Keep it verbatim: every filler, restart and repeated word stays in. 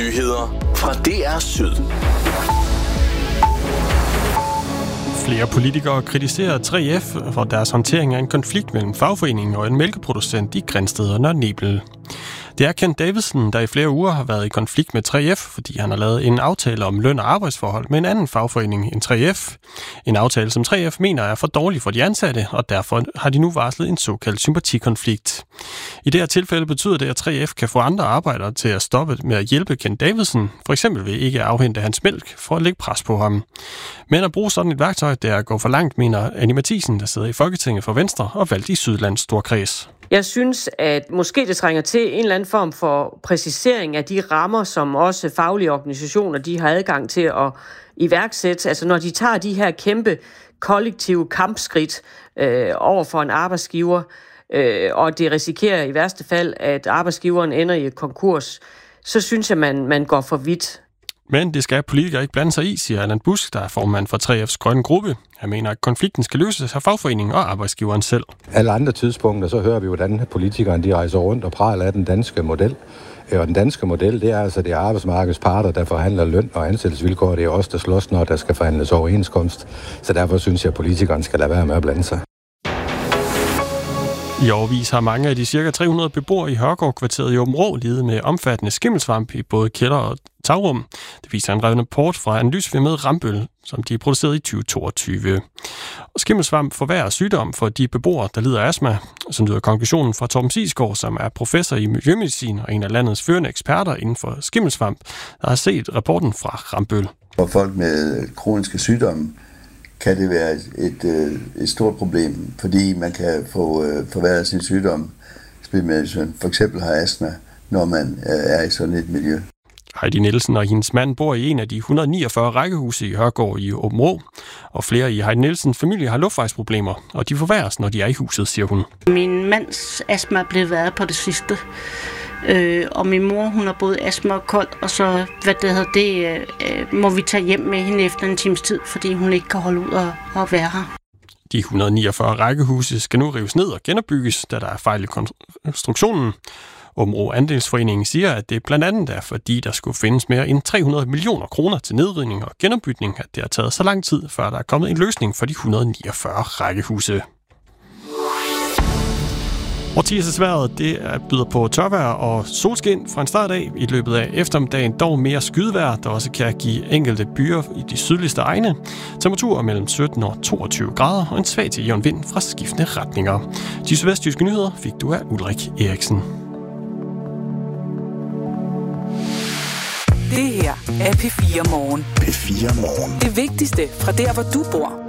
Nyheder fra D R Syd. Flere politikere kritiserer tre F for deres håndtering af en konflikt mellem fagforeningen og en mælkeproducent i Grindsted og Nørre Nebel. Det er Kent Davidsen, der i flere uger har været i konflikt med tre F, fordi han har lavet en aftale om løn- og arbejdsforhold med en anden fagforening end tre F. En aftale, som tre F mener er for dårlig for de ansatte, og derfor har de nu varslet en såkaldt sympatikonflikt. I det her tilfælde betyder det, at tre F kan få andre arbejdere til at stoppe med at hjælpe Kent Davidsen, for eksempel ved ikke at afhente hans mælk for at lægge pres på ham. Men at bruge sådan et værktøj, det er at gå for langt, mener Annie Matthiesen, der sidder i Folketinget for Venstre og valgt i Sydlands Storkreds. Jeg synes, at måske det trænger til en eller anden form for præcisering af de rammer, som også faglige organisationer de har adgang til at iværksætte. Altså når de tager de her kæmpe kollektive kampskridt øh, over for en arbejdsgiver, øh, og det risikerer i værste fald, at arbejdsgiveren ender i et konkurs, så synes jeg, man, man går for vidt. Men det skal politikere ikke blande sig i, siger Allan Busk, der er formand for tre F's grønne gruppe. Han mener, at konflikten skal løses af fagforeningen og arbejdsgiveren selv. Alle andre tidspunkter, så hører vi, hvordan politikerne de rejser rundt og praler af den danske model. Og den danske model, det er altså det er arbejdsmarkedets parter, der forhandler løn og ansættelsesvilkår. Det er også der slås, når der skal forhandles overenskomst. Så derfor synes jeg, at politikerne skal lade være med at blande sig. I årevis har mange af de ca. tre hundrede beboere i Hørgaard-kvarteret i Aabenraa lidet med omfattende skimmelsvamp i både kælder og tagrum. Det viser en rapport fra analysefirmaet Rambøll, som de producerede i tyve toogtyve. Og skimmelsvamp forværrer sygdom for de beboere, der lider af astma. Som lyder konklusionen fra Torben Sigsgaard, som er professor i miljømedicin og en af landets førende eksperter inden for skimmelsvamp, der har set rapporten fra Rambøll. For folk med kroniske sygdomme kan det være et, et, et stort problem, fordi man kan få øh, forværret sin sygdom, for eksempel har astma, når man øh, er i sådan et miljø. Heidi Nielsen og hendes mand bor i en af de et hundrede og niogfyrre rækkehuse i Hørgaard i Aabenraa, og flere i Heidi Nielsens familie har luftvejsproblemer, og de forværres, når de er i huset, siger hun. Min mands astma er blevet værre på det sidste. Øh, og min mor, hun har både astma og kold, og så, hvad det hedder, det øh, må vi tage hjem med hende efter en times tid, fordi hun ikke kan holde ud og, og være her. De et hundrede og niogfyrre rækkehuse skal nu rives ned og genopbygges, da der er fejl i konstruktionen. Aabenraa Andelsforeningen siger, at det blandt andet er, fordi der skulle findes mere end tre hundrede millioner kroner til nedrivning og genopbygning, at det har taget så lang tid, før der er kommet en løsning for de et hundrede og niogfyrre rækkehuse. Årtidsvejret, det byder på tørvejr og solskin fra en start af i løbet af eftermiddagen, dog mere skydevejr, der også kan give enkelte byer i de sydligste egne. Temperaturer mellem sytten og toogtyve grader og en svag til jævn vind fra skiftende retninger. De sydvestjyske nyheder fik du af Ulrik Eriksen. Det her er P fire Morgen. P fire Morgen. Det vigtigste fra der, hvor du bor.